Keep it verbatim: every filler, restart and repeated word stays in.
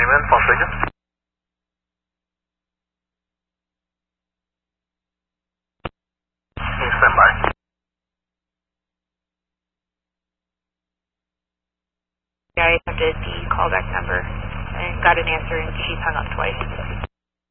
Freeman, Las Vegas. Can you stand by? I attempted the callback number and got an answer, and she's hung up twice.